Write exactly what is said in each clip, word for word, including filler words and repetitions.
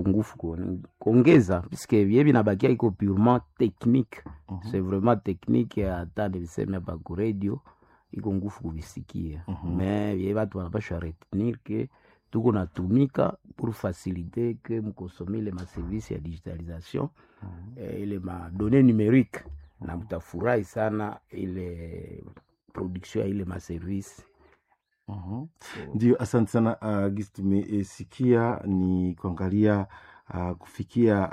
ngufu kuongeza puisque yebi nabakia iko purement technique. Mm -hmm. C'est vraiment technique ya tande biseme hapa ku radio iko ngufu kubisikia. Mm -hmm. Mais yebi watu wanapaswa retenir que tuko natumika pour faciliter que mkosomile le ma service ya digitalisation. Mm -hmm. eh, ile ma données numériques. Mm -hmm. Na mtafurahi sana ile production ya ile ma service. Mhm. Ndio, so, asante sana uh, gisi tumesikia ni kuangalia uh, kufikia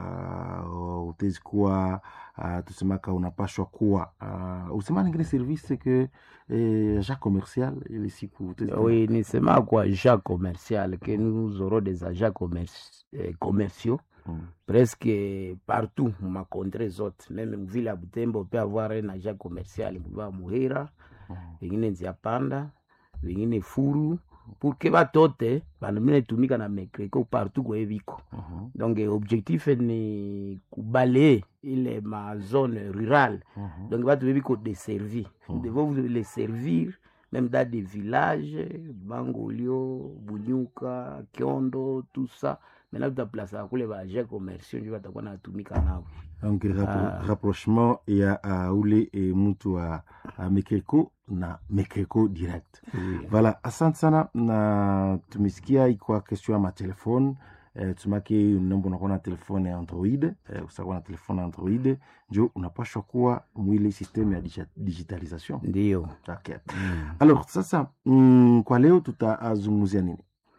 uh, utezi kuwa uh, tusemaka unapashwa kuwa uh, usema ngine service que eh, agent commercial ile siku utezi. Oui, ni sema kwa agent commercial que nous aurons des agents commerci eh, commerciaux. Mm. Presque partout ma contrée zote, même mvile ya Butembo peut avoir un agent commercial mwa Muhira, wengine mm. Nziapanda, wengine Furu, pour que batote banamine tumika na mekreko partout kwa eviko. Mm -hmm. Donc objectif ni kubalayer ile ma zone rurale. Mm -hmm. Donc batu eviko desservi. Nous mm -hmm. devons vous les servir même dans des villages, Bangolio, Bunyuka, Kiondo, tout ça. Maintenant tu as placé à kule ba agents commerciaux ndio batakuwa na tumika nao. Donc rappro uh, rapprochement ya uh, ule e mtu wa uh, mekreko na mekreko direct. Oui. Voilà, asante sana na tumesikia iko question ya ma telefone. Eh, tumaki nombo unakuwa na telefone ya Android, eh, usakuwa na telefone ya Android, njo unapashwa kuwa mwile systeme ya digitalisation. Ndiyo. Okay. Mm. Alors, sasa, mm, kwa leo tutazungumzia nini?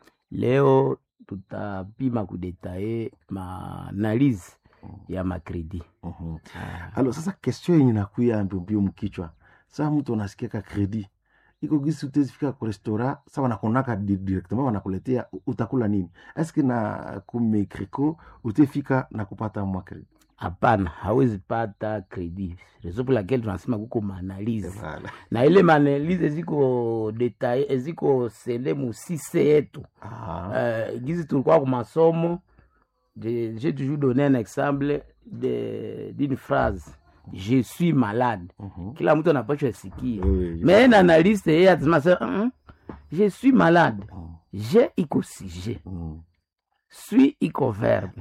Leo tutapima kudetaye ma analyse mm. ya makredi. Mm -hmm. Ah. Alors, sasa question yenye nakuya mbio mkichwa. Sasa mtu unasikia ka kredi. Iko gisi utezifika kwa restaurant, sa wanakonaka directement wanakuletea utakula nini? Eske na kumekreko utefika na kupata mwa kredi? Hapana, hawezi pata kredi. Rezo pour laquelle tunasema kuko maanalize. Voilà. Na ile maanalize ziko detail, ziko selemu sise yetu. Ah. Uh, gizi tulikuwa kwa masomo, j'ai toujours donné un exemple de d'une phrase. Je suis malade. Mm -hmm. Kila mtu anapaswa sikia. Oui, mais un analyste yeye atasema uh, je suis malade. Mm. Je iko sujet. Mm. Suis iko verbe.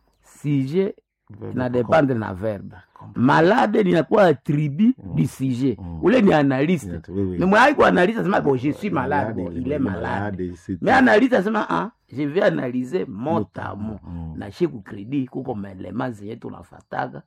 Sujet na dépendre na verbe. Malade linakuwa attribut mm. du sujet. Mm. Ule ni analyste. Yeah, oui, oui. Mais moi iko analyste asema bon je suis malade, bon il est malade. Mais analyste asema ah je vais analyser mot à mot. Mm. Na chez ku crédit kuko maelema zetu tunafataka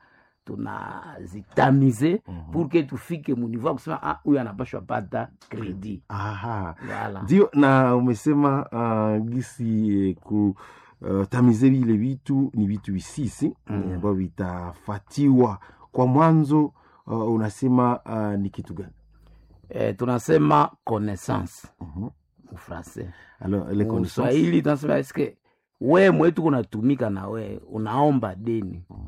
tunazitamize mm -hmm. pour que tufike mu niveau kusema ah huyu anapashwa pata kredi. Aha. Voilà. Ndio, na umesema uh, gisi eh, ku uh, tamize vile vitu ni vitu visisi ambavyo mm. vitafatiwa kwa mwanzo. Uh, unasema uh, ni kitu gani? Eh, tunasema connaissance. Mhm. Mu français. Alors les connaissances. Swahili tunasema eske wewe mwetu kunatumika na wewe unaomba deni. Mm.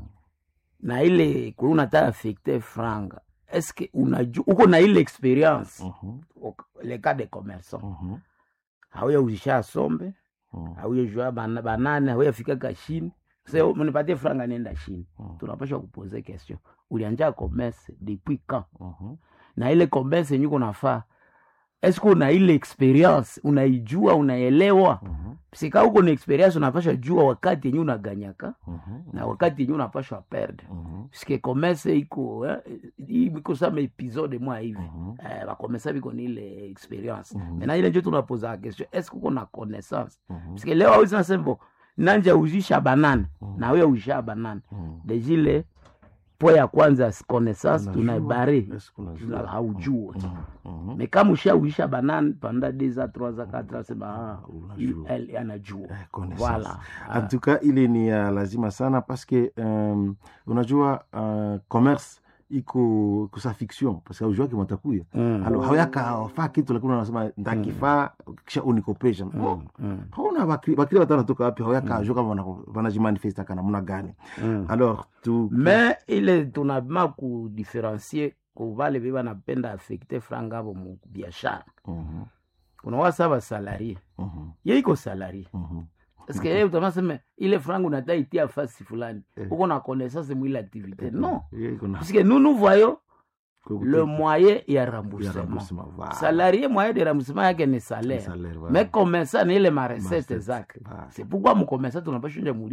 Na ile kwa unataka affecter franga, est-ce que unajua uko na ile experience? Uh -huh. Le cas de commerçant. Uh -huh. Hauya uzisha sombe, uh -huh. hauya jua banane, hauya fika kashini. Sasa so, mnipatie franga nenda chini. Uh -huh. Tunapaswa kuposer question. Ulianja commerce depuis quand? Uh -huh. Na ile commerce yenyewe unafaa, est-ce que una ile experience, unaijua, unaelewa? Uh -huh. Sika uko na experience unapaswa jua wakati yenyewe unaganyaka uh -huh. na wakati yenyewe unapaswa perdre. Uh -huh. Sike commerce iko eh, iko sama episode mwa hivi. Uh -huh. Eh, ba commerce biko ni ile experience. Uh -huh. Mais na ile ndio tunapoza question, est-ce que uko na connaissance? Uh -huh. Sike leo au sinasembo nanja ujisha banana uh -huh. na wewe ujisha banana. Uh -huh. Dejile po ya kwanza connaissance tunaibare haujua. Mm -hmm. Mais kama ushawisha banane pendant deux à trois à quatre sema ah elle anajua. Voilà. En tout cas ile ni uh, lazima sana parce que um, unajua uh, commerce iko kusa fiction parce que unajua kimatakuya. Mm. Alors hawaka fa kitu lakini unasema ndakifaa kisha unikopesha. Mm. Mm. Hauna bakri bakri watana toka wapi hawaka mm. kama wanajimanifesta kana mna gani. Mm. Alors tu mais ile tunabima ku différencier ko vale beba napenda affecter franga bo mu biashara. Mhm. Kuna wasaba salarié. Mhm. Yeye iko salarié. Mhm. Est-ce que yeye utamasema ile franga unataitia fasi fulani. Uko na connaissance mwile activité. Non. Parce que nous nous voyons le moyen ya remboursement, remboursement, voilà. Salarié moyen de remboursement yake ni salaire, salaire, voilà. Mais commerçant ni ile ma recette Recette, zake. voilà. C'est pourquoi mon commerçant tunapasha